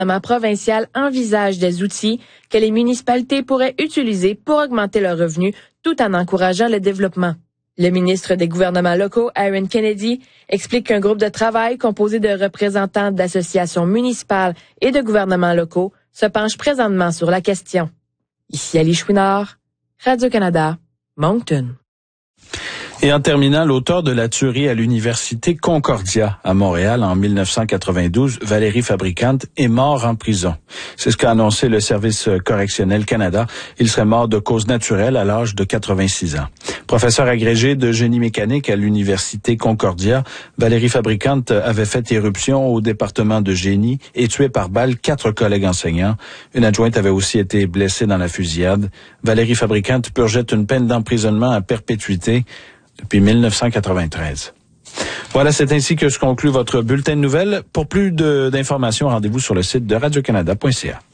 gouvernement provincial envisage des outils que les municipalités pourraient utiliser pour augmenter leurs revenus tout en encourageant le développement. Le ministre des gouvernements locaux, Aaron Kennedy, explique qu'un groupe de travail composé de représentants d'associations municipales et de gouvernements locaux se penche présentement sur la question. Ici Ali Chouinard, Radio-Canada, Moncton. Et en terminant, l'auteur de la tuerie à l'université Concordia à Montréal en 1992, Valérie Fabricante, est mort en prison. C'est ce qu'a annoncé le Service correctionnel Canada. Il serait mort de cause naturelle à l'âge de 86 ans. Professeur agrégé de génie mécanique à l'université Concordia, Valérie Fabricante avait fait éruption au département de génie et tué par balle 4 collègues enseignants. Une adjointe avait aussi été blessée dans la fusillade. Valérie Fabricante purgeait une peine d'emprisonnement à perpétuité depuis 1993. Voilà, c'est ainsi que se conclut votre bulletin de nouvelles. Pour plus d'informations, rendez-vous sur le site de radiocanada.ca.